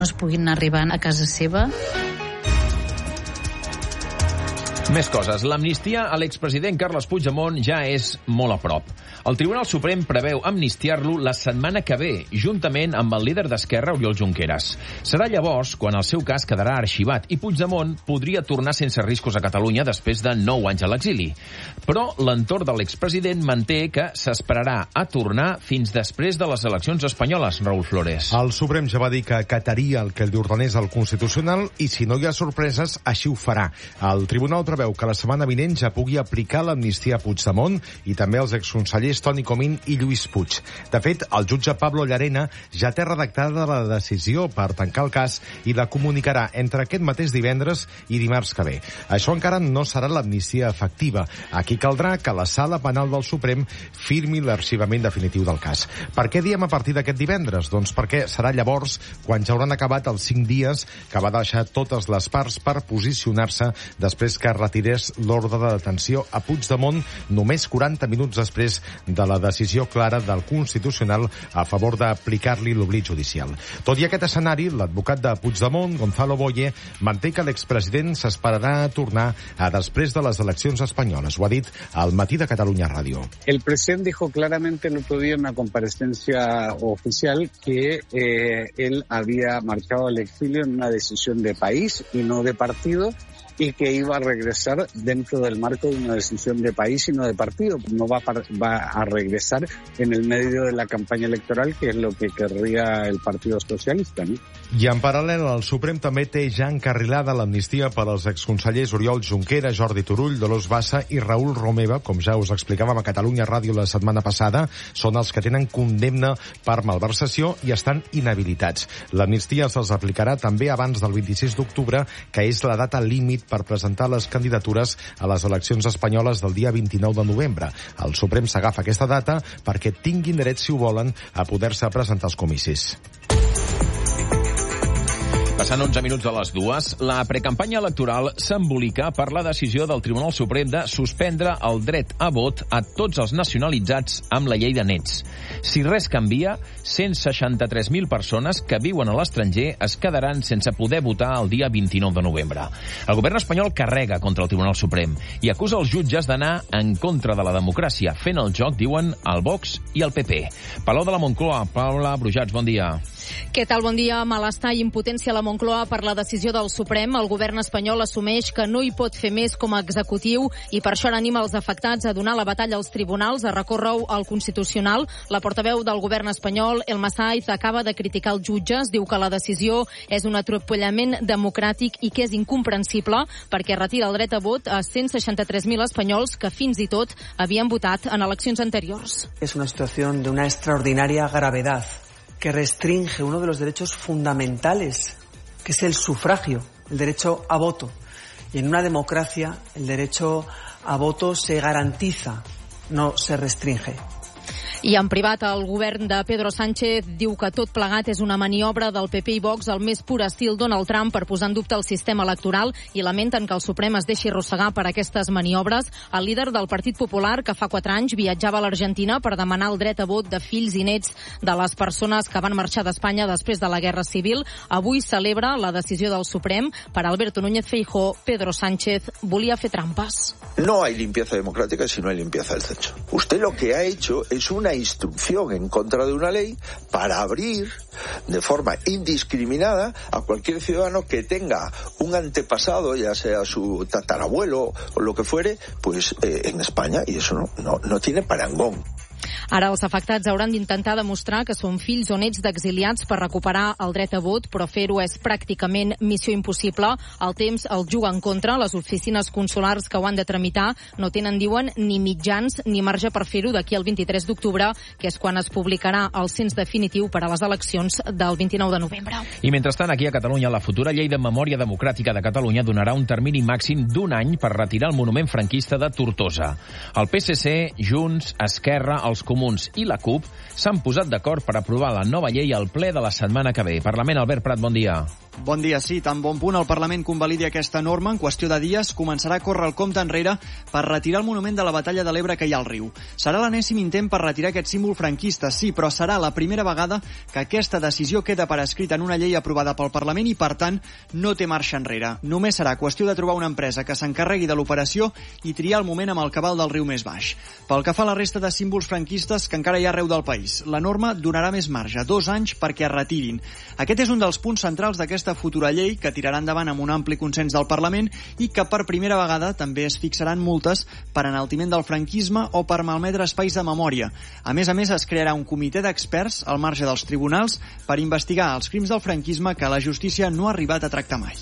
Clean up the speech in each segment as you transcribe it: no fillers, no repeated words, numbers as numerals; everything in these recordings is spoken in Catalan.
es puguin anar arribant a casa seva. Més coses. L'amnistia a l'expresident Carles Puigdemont ja és molt a prop. El Tribunal Suprem preveu amnistiar-lo la setmana que ve, juntament amb el líder d'Esquerra, Oriol Junqueras. Serà llavors quan el seu cas quedarà arxivat i Puigdemont podria tornar sense riscos a Catalunya després de 9 anys a l'exili. Però l'entorn de l'expresident manté que s'esperarà a tornar fins després de les eleccions espanyoles, Raúl Flores. El Suprem ja va dir que acataria el que li ordenés el Constitucional i si no hi ha sorpreses, així ho farà. El Tribunal preveu que la setmana vinent ja pugui aplicar l'amnistia a Puigdemont i també als exconsellers Toni Comín i Lluís Puig. De fet, el jutge Pablo Llarena ja té redactada la decisió per tancar el cas i la comunicarà entre aquest mateix divendres i dimarts que ve. Això encara no serà l'amnistia efectiva. Aquí caldrà que la Sala Penal del Suprem firmi l'arxivament definitiu del cas. Per què diem a partir d'aquest divendres? Doncs perquè serà llavors quan ja hauran acabat els 5 dies que va deixar totes les parts per posicionar-se després que retirés l'ordre de detenció a Puigdemont només 40 minuts després de la decisió clara del Constitucional a favor d'aplicar-li l'oblit judicial. Tot i aquest escenari, l'advocat de Puigdemont, Gonzalo Boye, manté que l'expresident s'esperarà a tornar a després de les eleccions espanyoles. Ho ha dit al Matí de Catalunya Ràdio. El presidente dijo claramente el otro día en una comparecencia oficial que él había marchado al exilio en una decisión de país y no de partido, y que iba a regresar dentro del marco de una decisión de país y no de partido. No va a regresar en el medio de la campaña electoral, que es lo que querría el Partido Socialista, ¿no? I en paral·lel, el Suprem també té ja encarrilada l'amnistia per als exconsellers Oriol Junqueras, Jordi Turull, Dolors Bassa i Raül Romeva, com ja us explicàvem a Catalunya Ràdio la setmana passada, són els que tenen condemna per malversació i estan inhabilitats. L'amnistia se'ls aplicarà també abans del 26 d'octubre, que és la data límit per presentar les candidatures a les eleccions espanyoles del dia 29 de novembre. El Suprem s'agafa aquesta data perquè tinguin dret, si ho volen, a poder-se presentar als comicis. Passant 11 minuts de les 2, la precampanya electoral s'embolica per la decisió del Tribunal Suprem de suspendre el dret a vot a tots els nacionalitzats amb la llei de nets. Si res canvia, 163.000 persones que viuen a l'estranger es quedaran sense poder votar el dia 29 de novembre. El govern espanyol carrega contra el Tribunal Suprem i acusa els jutges d'anar en contra de la democràcia, fent el joc, diuen, el Vox i el PP. Palau de la Moncloa, Paula Brujats, bon dia. Què tal? Bon dia. Malestar i impotència a la Moncloa per la decisió del Suprem. El govern espanyol assumeix que no hi pot fer més com a executiu i per això anima els afectats a donar la batalla als tribunals, a recórrer al Constitucional. La portaveu del govern espanyol, Elma Saiz, acaba de criticar els jutges. Diu que la decisió és un atropellament democràtic i que és incomprensible perquè retira el dret a vot a 163.000 espanyols que fins i tot havien votat en eleccions anteriors. És una situació d'una extraordinaria gravedad que restringe uno de los derechos fundamentales, que es el sufragio, el derecho a voto. Y en una democracia el derecho a voto se garantiza, no se restringe. I en privat, el govern de Pedro Sánchez diu que tot plegat és una maniobra del PP i Vox al més pur estil Donald Trump per posar en dubte el sistema electoral i lamenten que el Suprem es deixi arrossegar per aquestes maniobres. El líder del Partit Popular, que fa 4 anys viatjava a l'Argentina per demanar el dret a vot de fills i nets de les persones que van marxar d'Espanya després de la Guerra Civil, avui celebra la decisió del Suprem. Per Alberto Núñez Feijóo, Pedro Sánchez volia fer trampes. No hay limpieza democrática si no hay limpieza del censo. Usted lo que ha hecho es una instrucción en contra de una ley para abrir de forma indiscriminada a cualquier ciudadano que tenga un antepasado, ya sea su tatarabuelo o lo que fuere, pues en España, y eso no tiene parangón. Ara els afectats hauran d'intentar demostrar que són fills o nets d'exiliats per recuperar el dret a vot, però fer-ho és pràcticament missió impossible. El temps el juga en contra. Les oficines consulars que ho han de tramitar no tenen, diuen, ni mitjans ni marge per fer-ho d'aquí al 23 d'octubre, que és quan es publicarà el cens definitiu per a les eleccions del 29 de novembre. I mentrestant, aquí a Catalunya, la futura llei de memòria democràtica de Catalunya donarà un termini màxim d'1 any per retirar el monument franquista de Tortosa. El PSC, Junts, Esquerra, els Comuns i la CUP s'han posat d'acord per aprovar la nova llei al ple de la setmana que ve. Parlament, Albert Prat, bon dia. Bon dia, sí. Tan bon punt el Parlament convalidi aquesta norma, en qüestió de dies començarà a córrer el compte enrere per retirar el monument de la Batalla de l'Ebre que hi ha al riu. Serà l'enèsim intent per retirar aquest símbol franquista, sí, però serà la primera vegada que aquesta decisió queda per escrit en una llei aprovada pel Parlament i, per tant, no té marxa enrere. Només serà qüestió de trobar una empresa que s'encarregui de l'operació i triar el moment amb el cabal del riu més baix. Pel que fa a la resta de símbols franquistes que encara hi ha arreu del país, la norma donarà més marge, 2 anys perquè es retirin. Aquest és un dels punts centrals d'aquesta futura llei que tirarà endavant amb un ampli consens del Parlament i que per primera vegada també es fixaran multes per enaltiment del franquisme o per malmetre espais de memòria. A més, es crearà un comitè d'experts al marge dels tribunals per investigar els crims del franquisme que la justícia no ha arribat a tractar mai.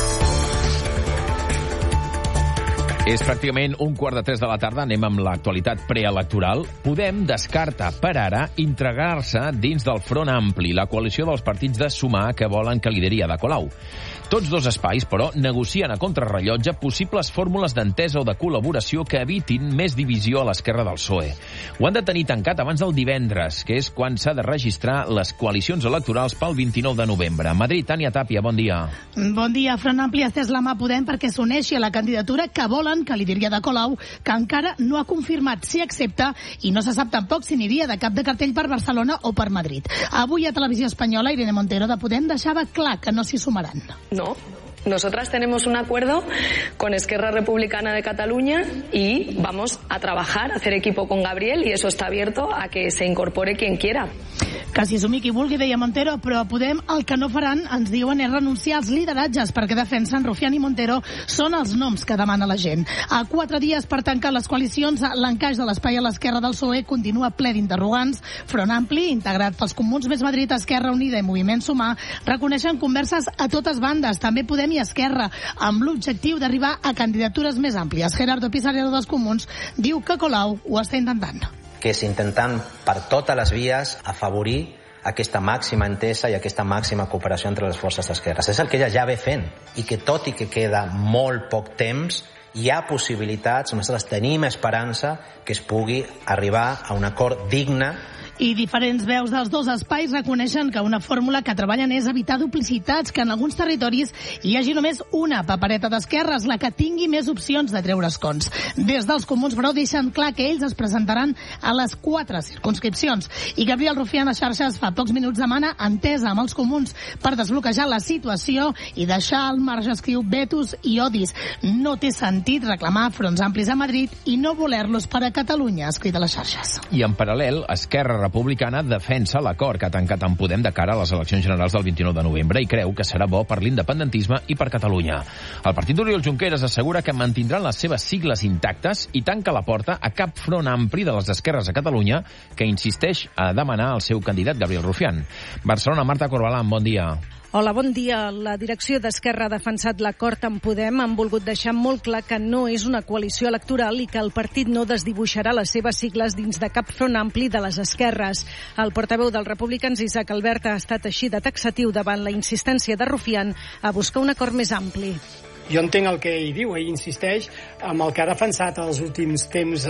És pràcticament 2:45 de la tarda. Anem amb l'actualitat preelectoral. Podem descarta per ara integrar-se dins del Front Ampli, la coalició dels partits de Sumar que volen que lideri Ada Colau. Tots dos espais, però, negocien a contrarrellotge possibles fórmules d'entesa o de col·laboració que evitin més divisió a l'esquerra del PSOE. Ho han de tenir tancat abans del divendres, que és quan s'ha de registrar les coalicions electorals pel 29 de novembre. Madrid, Tània Tàpia, bon dia. Bon dia. Front Ampli ha estès la mà a Podem perquè s'uneixi a la candidatura que volen que lideri Ada Colau, que encara no ha confirmat si accepta i no se sap tampoc si aniria de cap de cartell per Barcelona o per Madrid. Avui a Televisió Espanyola, Irene Montero de Podem deixava clar que no s'hi sumaran. No. Nosotras tenemos un acuerdo con Esquerra Republicana de Cataluña y vamos a trabajar, a hacer equipo con Gabriel y eso está abierto a que se incorpore quien quiera. Que s'hi sumi qui vulgui, deia Montero, però a Podem el que no faran, ens diuen, és renunciar als lideratges perquè defensen Rufián i Montero són els noms que demana la gent. A 4 dies per tancar les coalicions, l'encaix de l'espai a l'esquerra del PSOE continua ple d'interrogants. Front Ampli, integrat pels Comuns més Madrid, Esquerra Unida i Moviment Sumar, reconeixen converses a totes bandes, també Podem i Esquerra, amb l'objectiu d'arribar a candidatures més àmplies. Gerardo Pisarello dels Comuns diu que Colau ho està intentant. Que és intentant per totes les vies afavorir aquesta màxima entesa i aquesta màxima cooperació entre les forces d'esquerres. És el que ella ja ve fent i que tot i que queda molt poc temps hi ha possibilitats, nosaltres tenim esperança que es pugui arribar a un acord digne. I diferents veus dels dos espais reconeixen que una fórmula que treballen és evitar duplicitats, que en alguns territoris hi hagi només una papereta d'esquerres, la que tingui més opcions de treure escons. Des dels Comuns, però, deixen clar que ells es presentaran a les 4 circumscripcions. I Gabriel Rufián a xarxes fa pocs minuts demana entesa amb els Comuns per desbloquejar la situació i deixar al marge, escriu, vetos i odis. No té sentit reclamar fronts amplis a Madrid i no voler-los per a Catalunya, ha escrit a les xarxes. I en paral·lel, Esquerra Republicana defensa l'acord que ha tancat amb Podem de cara a les eleccions generals del 29 de novembre i creu que serà bo per l'independentisme i per Catalunya. El partit d'Oriol Junqueras assegura que mantindran les seves sigles intactes i tanca la porta a cap front ampli de les esquerres a Catalunya que insisteix a demanar el seu candidat Gabriel Rufián. Barcelona, Marta Corbalán, bon dia. Hola, bon dia. La direcció d'Esquerra ha defensat l'acord amb Podem. Han volgut deixar molt clar que no és una coalició electoral i que el partit no desdibuixarà les seves sigles dins de cap front ampli de les esquerres. El portaveu dels republicans, Isaac Albert, ha estat així de taxatiu davant la insistència de Rufián a buscar un acord més ampli. Jo entenc el que ell diu, ell insisteix amb el que ha defensat els últims temps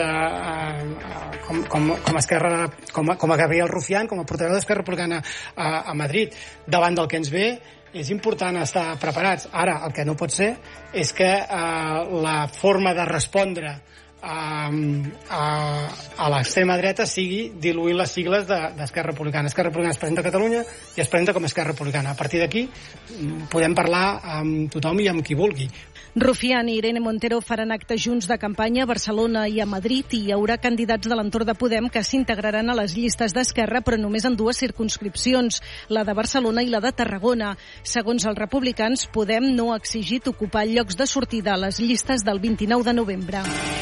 com a Gabriel Rufián, com a portaveu d'Esquerra Republicana a Madrid. Davant del que ens ve, és important estar preparats. Ara, el que no pot ser és que la forma de respondre a l'extrema dreta sigui diluir les sigles d'Esquerra Republicana. Esquerra Republicana es presenta a Catalunya i es presenta com a Esquerra Republicana. A partir d'aquí podem parlar amb tothom i amb qui vulgui. Rufián i Irene Montero faran actes junts de campanya a Barcelona i a Madrid i hi haurà candidats de l'entorn de Podem que s'integraran a les llistes d'Esquerra, però només en 2 circumscripcions, la de Barcelona i la de Tarragona. Segons els republicans, Podem no ha exigit ocupar llocs de sortida a les llistes del 29 de novembre.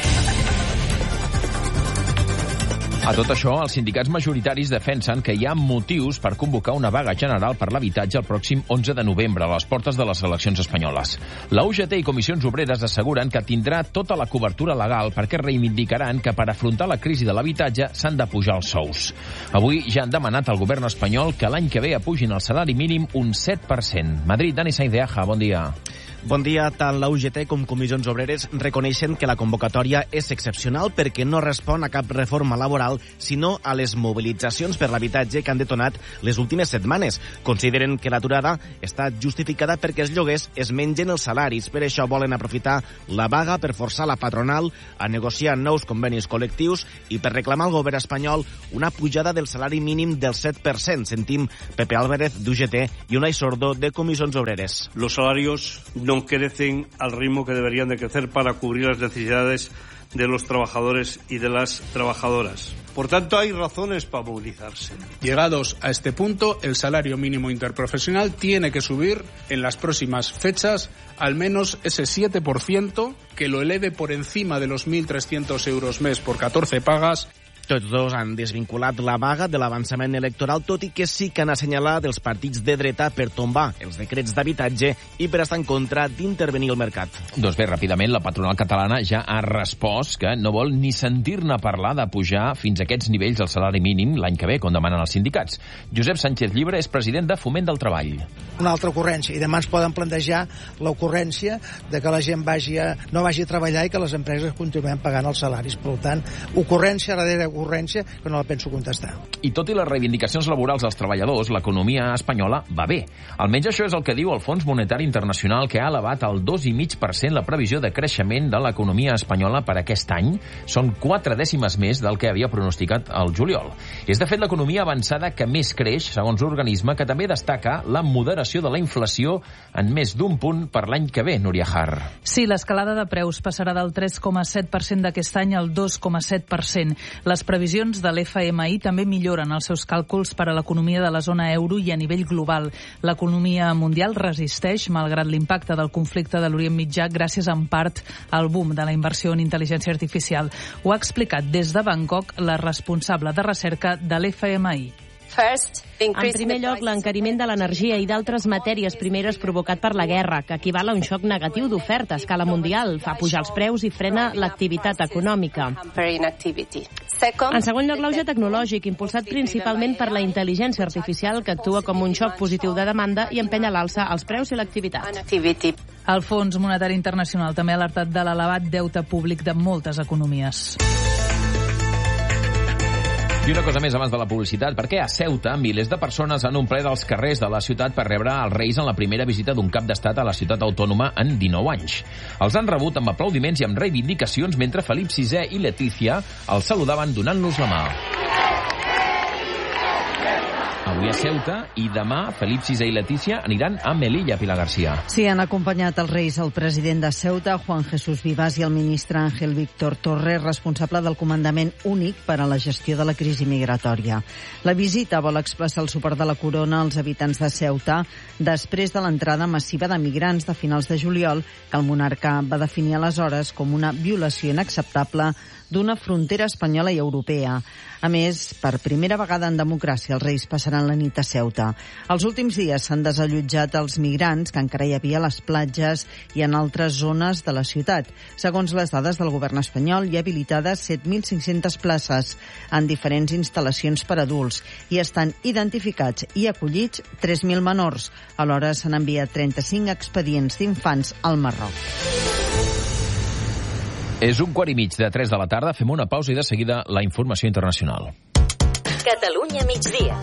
A tot això, els sindicats majoritaris defensen que hi ha motius per convocar una vaga general per l'habitatge el pròxim 11 de novembre, a les portes de les eleccions espanyoles. La UGT i Comissions Obreres asseguren que tindrà tota la cobertura legal perquè reivindicaran que per afrontar la crisi de l'habitatge s'han de pujar els sous. Avui ja han demanat al govern espanyol que l'any que ve apugin el salari mínim un 7%. Madrid, Dani Sainz de Aja, bon dia. Bon dia. Tant la UGT com Comissions Obreres reconeixen que la convocatòria és excepcional perquè no respon a cap reforma laboral, sinó a les mobilitzacions per l'habitatge que han detonat les últimes setmanes. Consideren que l'aturada està justificada perquè els lloguers es mengen els salaris. Per això volen aprofitar la vaga per forçar la patronal a negociar nous convenis col·lectius i per reclamar al govern espanyol una pujada del salari mínim del 7%. Sentim Pepe Álvarez, d'UGT, i Unai Sordo, de Comissions Obreres. Los salarios no crecen al ritmo que deberían de crecer para cubrir las necesidades de los trabajadores y de las trabajadoras. Por tanto, hay razones para movilizarse. Llegados a este punto, el salario mínimo interprofesional tiene que subir en las próximas fechas al menos ese 7%, que lo eleve por encima de los 1.300 euros mes por 14 pagas. Tots dos han desvinculat la vaga de l'avançament electoral, tot i que sí que han assenyalat els partits de dreta per tombar els decrets d'habitatge i per estar en contra d'intervenir el mercat. Doncs bé, ràpidament, la patronal catalana ja ha respost que no vol ni sentir-ne parlar de pujar fins a aquests nivells el salari mínim l'any que ve, com demanen els sindicats. Josep Sánchez Llibre és president de Foment del Treball. Una altra ocurrència, i demà ens poden plantejar l'ocurrència de que la gent no vagi a treballar i que les empreses continuem pagant els salaris. Per tant, ocurrència darrere ocurrència que no la penso contestar. I tot i les reivindicacions laborals dels treballadors, l'economia espanyola va bé. Almenys això és el que diu el Fons Monetari Internacional, que ha elevat al 2,5% la previsió de creixement de l'economia espanyola per aquest any. Són 4 dècimes més del que havia pronosticat el juliol. És, de fet, l'economia avançada que més creix, segons l'organisme, que també destaca la moderació de la inflació en més d'un punt per l'any que ve, Núria Har. Sí, l'escalada de preus passarà del 3,7% d'aquest any al 2,7%. Les previsions de l'FMI també milloren els seus càlculs per a l'economia de la zona euro i a nivell global. L'economia mundial resisteix, malgrat l'impacte del conflicte de l'Orient Mitjà, gràcies en part al boom de la inversió en intel·ligència artificial. Ho ha explicat des de Bangkok la responsable de recerca de l'FMI. En primer lloc, l'encariment de l'energia i d'altres matèries primeres provocat per la guerra, que equival a un xoc negatiu d'oferta a escala mundial, fa pujar els preus i frena l'activitat econòmica. En segon lloc, l'auge tecnològic, impulsat principalment per la intel·ligència artificial, que actua com un xoc positiu de demanda i empenya a l'alça els preus i l'activitat. El Fons Monetari Internacional també ha alertat de l'elevat deute públic de moltes economies. I una cosa més abans de la publicitat, perquè a Ceuta milers de persones han omplert els carrers de la ciutat per rebre els Reis en la primera visita d'un cap d'estat a la ciutat autònoma en 19 anys. Els han rebut amb aplaudiments i amb reivindicacions mentre Felip VI i Letícia els saludaven donant-los la mà. Avui a Ceuta i demà Felip VI i Letícia aniran a Melilla, Pilar García. Sí, han acompanyat els Reis el president de Ceuta, Juan Jesús Vivas, i el ministre Ángel Víctor Torres, responsable del comandament únic per a la gestió de la crisi migratòria. La visita vol expressar el suport de la corona als habitants de Ceuta després de l'entrada massiva de migrants de finals de juliol, que el monarca va definir aleshores com una violació inacceptable d'una frontera espanyola i europea. A més, per primera vegada en democràcia, els Reis passaran la nit a Ceuta. Els últims dies s'han desallotjat els migrants que encara hi havia a les platges i en altres zones de la ciutat. Segons les dades del govern espanyol, hi ha habilitades 7.500 places en diferents instal·lacions per adults i estan identificats i acollits 3.000 menors. Alhora s'han enviat 35 expedients d'infants al Marroc. És 1:15 de la tarda, fem una pausa i de seguida la informació internacional. Catalunya migdia.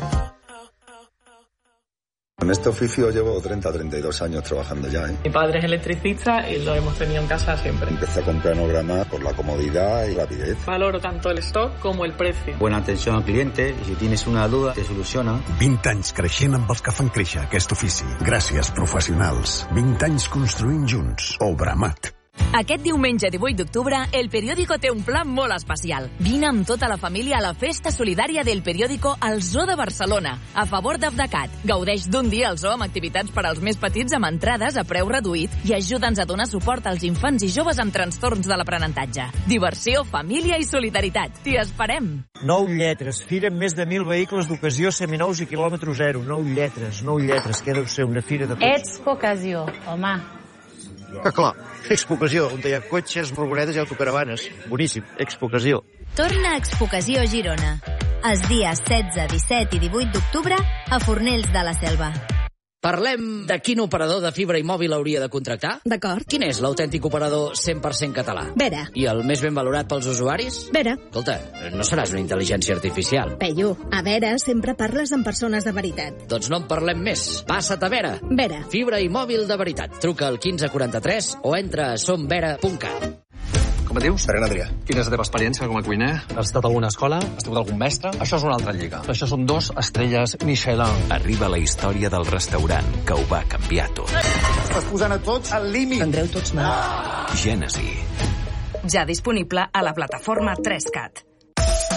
En este oficio llevo 32 años trabajando ya. Mi padre es electricista y lo hemos tenido en casa siempre. Empecé a comprar Nograma por la comodidad y rapidez. Valoro tanto el stock como el precio. Buena atención al cliente y si tienes una duda te soluciona. 20 anys creixent amb els que fan créixer aquest ofici. Gràcies, professionals. 20 anys construint junts. Obramat. Aquest diumenge 18 d'octubre, El Periódico té un pla molt especial. Vine amb tota la família a la festa solidària del Periódico al Zoo de Barcelona, a favor d'Abdecat. Gaudeix d'un dia al zoo amb activitats per als més petits amb entrades a preu reduït i ajuda'ns a donar suport als infants i joves amb trastorns de l'aprenentatge. Diversió, família i solidaritat. T'hi esperem! 9 lletres. Fira amb més de 1.000 vehicles d'ocasió, seminous i quilòmetre zero. 9 lletres. Què deu ser una fira de... Expocasió, home. Ah, clar, Expocació, on hi ha cotxes, furgonetes i autocaravanes. Boníssim, Expocació. Torna a Expocació a Girona. Els dies 16, 17 i 18 d'octubre a Fornells de la Selva. Parlem de quin operador de fibra i mòbil hauria de contractar? D'acord. Quin és l'autèntic operador 100% català? Vera. I el més ben valorat pels usuaris? Vera. Escolta, no seràs una intel·ligència artificial. Peyu, a Vera sempre parles amb persones de veritat. Doncs no en parlem més. Passa't a Vera. Vera. Fibra i mòbil de veritat. Truca al 1543 o entra a somvera.cat. Com et dius? Ferran Adrià. Quina és la teva experiència com a cuiner? Has estat a alguna escola? Has tingut algun mestre? Això és una altra lliga. Això són 2 estrelles Michelin. Arriba la història del restaurant que ho va canviar tot. Estàs posant a tots al límit. Tindreu tots mal. Gènesi. Ja disponible a la plataforma 3CAT.